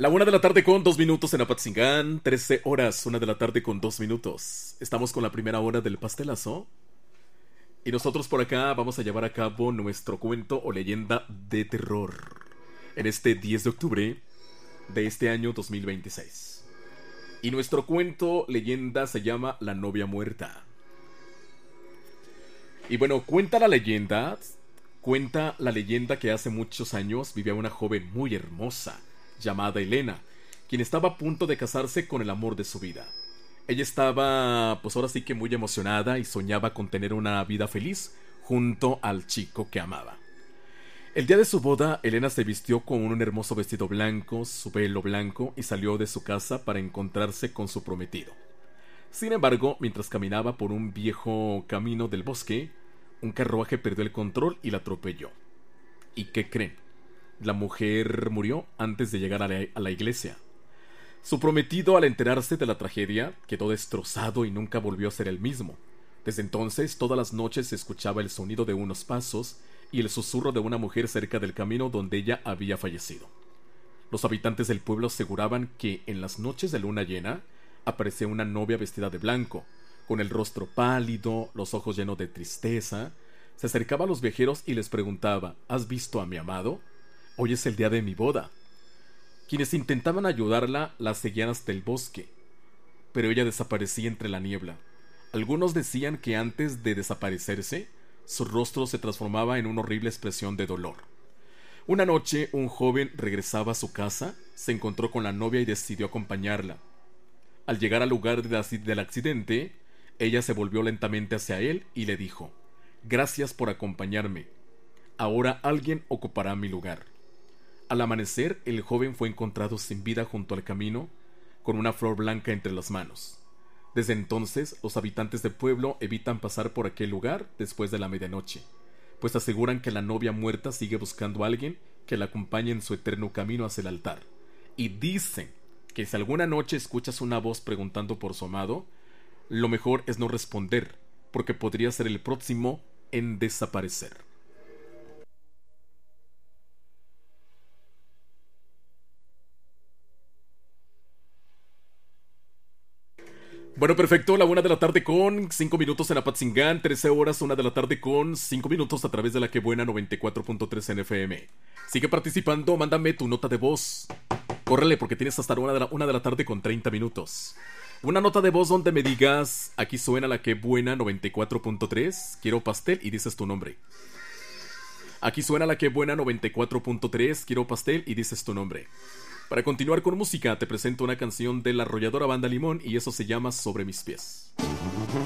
La 1 de la tarde con 2 minutos en Apatzingán, 13 horas, 1 de la tarde con 2 minutos. Estamos con la primera hora del pastelazo. Y nosotros por acá vamos a llevar a cabo nuestro cuento o leyenda de terror. En este 10 de octubre de este año 2026. Y nuestro cuento leyenda se llama La novia muerta. Y bueno, cuenta la leyenda que hace muchos años vivía una joven muy hermosa llamada Elena, quien estaba a punto de casarse con el amor de su vida. Ella estaba, pues ahora sí que muy emocionada y soñaba con tener una vida feliz junto al chico que amaba. El día de su boda, Elena se vistió con un hermoso vestido blanco, su velo blanco y salió de su casa para encontrarse con su prometido. Sin embargo, mientras caminaba por un viejo camino del bosque, un carruaje perdió el control y la atropelló. ¿Y qué creen? La mujer murió antes de llegar a la iglesia. Su prometido, al enterarse de la tragedia, quedó destrozado y nunca volvió a ser el mismo. Desde entonces, todas las noches se escuchaba el sonido de unos pasos y el susurro de una mujer cerca del camino donde ella había fallecido. Los habitantes del pueblo aseguraban que en las noches de luna llena aparecía una novia vestida de blanco, con el rostro pálido, los ojos llenos de tristeza. Se acercaba a los viajeros y les preguntaba: ¿Has visto a mi amado? Hoy es el día de mi boda. Quienes intentaban ayudarla la seguían hasta el bosque, pero ella desaparecía entre la niebla. Algunos decían que antes de desaparecerse, su rostro se transformaba en una horrible expresión de dolor. Una noche, un joven regresaba a su casa, se encontró con la novia y decidió acompañarla. Al llegar al lugar del accidente, ella se volvió lentamente hacia él y le dijo: «Gracias por acompañarme. Ahora alguien ocupará mi lugar». Al amanecer, el joven fue encontrado sin vida junto al camino, con una flor blanca entre las manos. Desde entonces, los habitantes del pueblo evitan pasar por aquel lugar después de la medianoche, pues aseguran que la novia muerta sigue buscando a alguien que la acompañe en su eterno camino hacia el altar. Y dicen que si alguna noche escuchas una voz preguntando por su amado, lo mejor es no responder, porque podría ser el próximo en desaparecer. Bueno, perfecto, la 1 de la tarde con 5 minutos en Apatzingán, 13 horas, 1 de la tarde con 5 minutos a través de la que buena 94.3 en FM. Sigue participando, mándame tu nota de voz. Córrele porque tienes hasta 1 de la tarde con 30 minutos. Una nota de voz donde me digas: aquí suena la que buena 94.3, quiero pastel y dices tu nombre. Aquí suena la que buena 94.3, quiero pastel y dices tu nombre. Para continuar con música, te presento una canción de la arrolladora Banda Limón y eso se llama Sobre mis pies.